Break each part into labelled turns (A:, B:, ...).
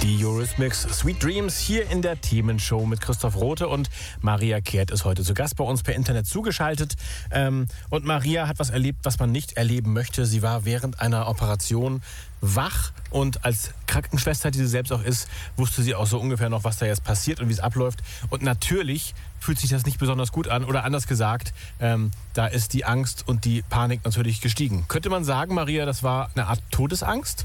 A: Die Eurythmics Sweet Dreams hier in der Themenshow mit Christoph Rothe und Maria Kehrt ist heute zu Gast bei uns per Internet zugeschaltet. Und Maria hat was erlebt, was man nicht erleben möchte. Sie war während einer Operation wach und als Krankenschwester, die sie selbst auch ist, wusste sie auch so ungefähr noch, was da jetzt passiert und wie es abläuft. Und natürlich fühlt sich das nicht besonders gut an oder anders gesagt, da ist die Angst und die Panik natürlich gestiegen. Könnte man sagen, Maria, das war eine Art Todesangst?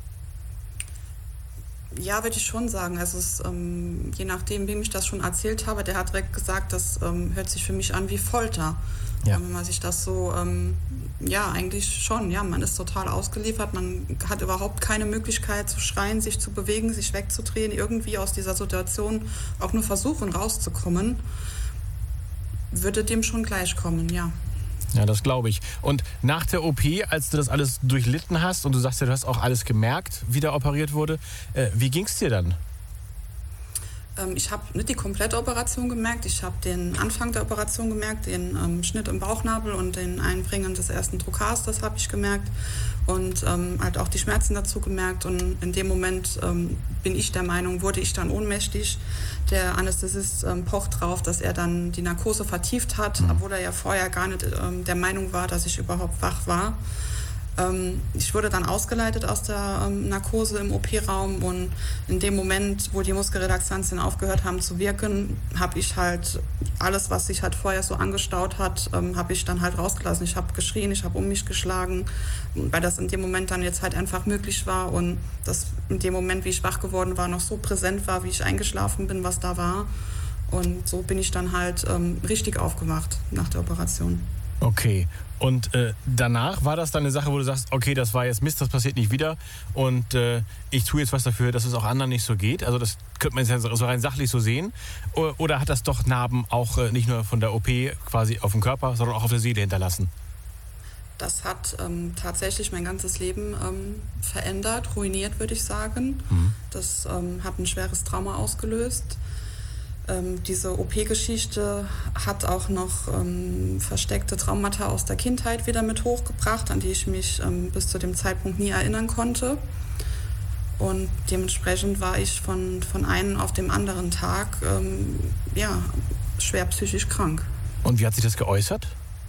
B: Ja, würde ich schon sagen. Also es, je nachdem, wem ich das schon erzählt habe, der hat direkt gesagt, das hört sich für mich an wie Folter. Ja. Wenn man sich das so, ja, eigentlich schon. Ja, man ist total ausgeliefert. Man hat überhaupt keine Möglichkeit zu schreien, sich zu bewegen, sich wegzudrehen, irgendwie aus dieser Situation auch nur versuchen rauszukommen. Würde dem schon gleichkommen, ja.
A: Ja, das glaube ich. Und nach der OP, als du das alles durchlitten hast und du sagst ja, du hast auch alles gemerkt, wie da operiert wurde, wie ging es dir dann?
B: Ich habe nicht die komplette Operation gemerkt. Ich habe den Anfang der Operation gemerkt, den Schnitt im Bauchnabel und den Einbringen des ersten Druckers, das habe ich gemerkt. Und halt auch die Schmerzen dazu gemerkt. Und in dem Moment bin ich der Meinung, wurde ich dann ohnmächtig. Der Anästhesist pocht drauf, dass er dann die Narkose vertieft hat, obwohl er ja vorher gar nicht der Meinung war, dass ich überhaupt wach war. Ich wurde dann ausgeleitet aus der Narkose im OP-Raum und in dem Moment, wo die Muskelrelaxantien aufgehört haben zu wirken, habe ich halt alles, was sich halt vorher so angestaut hat, habe ich dann halt rausgelassen. Ich habe geschrien, ich habe um mich geschlagen, weil das in dem Moment dann jetzt halt einfach möglich war und das in dem Moment, wie ich wach geworden war, noch so präsent war, wie ich eingeschlafen bin, was da war. Und so bin ich dann halt richtig aufgewacht nach der Operation.
A: Okay. Und danach war das dann eine Sache, wo du sagst, okay, das war jetzt Mist, das passiert nicht wieder und ich tue jetzt was dafür, dass es auch anderen nicht so geht? Also das könnte man jetzt so rein sachlich so sehen. Oder hat das doch Narben auch nicht nur von der OP quasi auf dem Körper, sondern auch auf der Seele hinterlassen?
B: Das hat tatsächlich mein ganzes Leben verändert, ruiniert, würde ich sagen. Das hat ein schweres Trauma ausgelöst. Diese OP-Geschichte hat auch noch versteckte Traumata aus der Kindheit wieder mit hochgebracht, an die ich mich bis zu dem Zeitpunkt nie erinnern konnte. Und dementsprechend war ich von einem auf dem anderen Tag schwer psychisch krank.
A: Und wie hat sich das geäußert?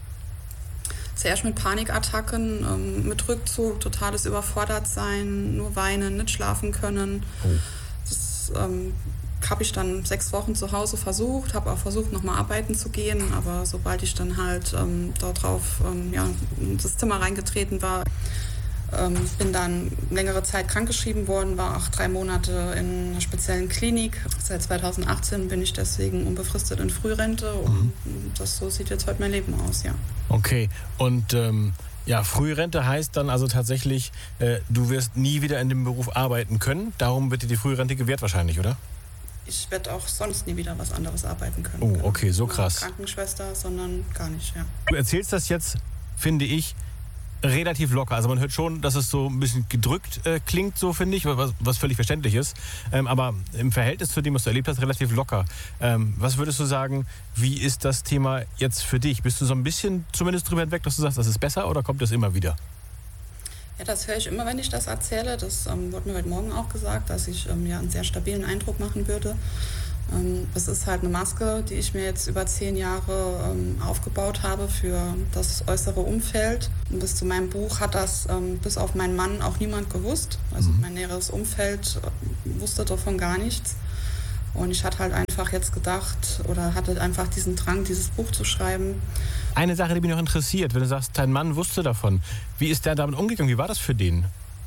B: Zuerst mit Panikattacken, mit Rückzug, totales Überfordertsein, nur weinen, nicht schlafen können. Oh. Das habe ich dann 6 Wochen zu Hause versucht, habe auch versucht, nochmal arbeiten zu gehen, aber sobald ich dann halt dort drauf in das Zimmer reingetreten war, bin dann längere Zeit krankgeschrieben worden, war auch 3 Monate in einer speziellen Klinik. Seit 2018 bin ich deswegen unbefristet in Frührente und so sieht jetzt heute mein Leben aus, ja.
A: Okay, und Frührente heißt dann also tatsächlich, du wirst nie wieder in dem Beruf arbeiten können, darum wird dir die Frührente gewährt wahrscheinlich, oder?
B: Ich werde auch sonst nie wieder was anderes arbeiten können.
A: Oh, okay, so krass.
B: Nicht Krankenschwester, sondern gar nicht, ja.
A: Du erzählst das jetzt, finde ich, relativ locker. Also man hört schon, dass es so ein bisschen gedrückt klingt, so finde ich, was völlig verständlich ist. Aber im Verhältnis zu dem, was du erlebt hast, relativ locker. Was würdest du sagen, wie ist das Thema jetzt für dich? Bist du so ein bisschen zumindest drüber hinweg, dass du sagst, das ist besser oder kommt das immer wieder?
B: Ja, das höre ich immer, wenn ich das erzähle. Das wurde mir heute Morgen auch gesagt, dass ich einen sehr stabilen Eindruck machen würde. Das ist halt eine Maske, die ich mir jetzt über 10 Jahre aufgebaut habe für das äußere Umfeld. Und bis zu meinem Buch hat das bis auf meinen Mann auch niemand gewusst. Also mein näheres Umfeld wusste davon gar nichts. Und ich hatte halt einfach jetzt gedacht oder hatte einfach diesen Drang, dieses Buch zu schreiben.
A: Eine Sache, die mich noch interessiert, wenn du sagst, dein Mann wusste davon. Wie ist der damit umgegangen? Wie war das für den?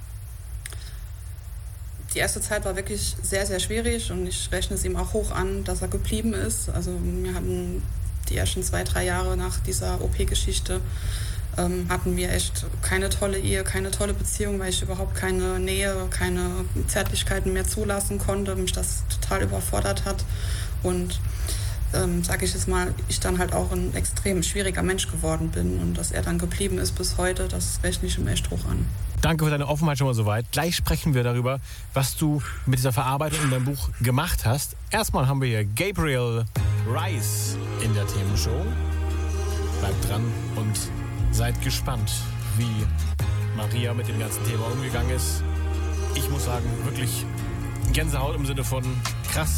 B: Die erste Zeit war wirklich sehr, sehr schwierig und ich rechne es ihm auch hoch an, dass er geblieben ist. Also wir hatten die ersten 2-3 Jahre nach dieser OP-Geschichte hatten wir echt keine tolle Ehe, keine tolle Beziehung, weil ich überhaupt keine Nähe, keine Zärtlichkeiten mehr zulassen konnte, mich das total überfordert hat und sage ich jetzt mal, ich dann halt auch ein extrem schwieriger Mensch geworden bin und dass er dann geblieben ist bis heute, das rechne ich ihm echt hoch an.
A: Danke für deine Offenheit schon mal soweit. Gleich sprechen wir darüber, was du mit dieser Verarbeitung in deinem Buch gemacht hast. Erstmal haben wir hier Gabriel Rice in der Themenshow. Bleibt dran und seid gespannt, wie Maria mit dem ganzen Thema umgegangen ist. Ich muss sagen, wirklich Gänsehaut im Sinne von krass.